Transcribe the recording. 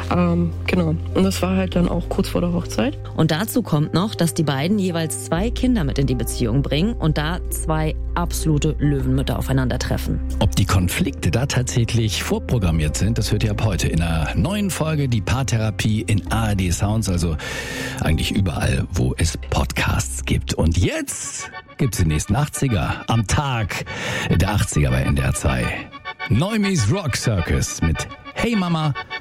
Genau. Und das war halt dann auch kurz vor der Hochzeit. Und dazu kommt noch, dass die beiden jeweils 2 Kinder mit in die Beziehung bringen und da 2 absolute Löwenmütter aufeinandertreffen. Ob die Konflikte da tatsächlich vorprogrammiert sind, das hört ihr ab heute in einer neuen Folge, die Paartherapie in ARD Sounds, also eigentlich überall, wo es Podcasts gibt. Und jetzt gibt's die nächsten 80er am Tag der 80er bei NDR 2. Neumis Rock Circus mit Hey Mama,